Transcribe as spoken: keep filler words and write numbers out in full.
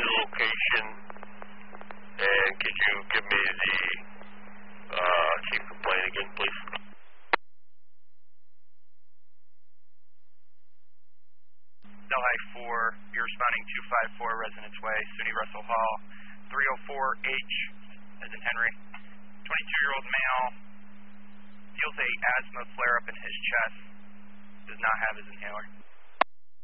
your location, and could you give me the uh, chief complaint again, please? Delhi four, you're responding two five four Residence Way, SUNY Russell Hall, three oh four H, as in Henry, twenty-two-year-old male, feels a asthma flare-up in his chest, does not have his inhaler.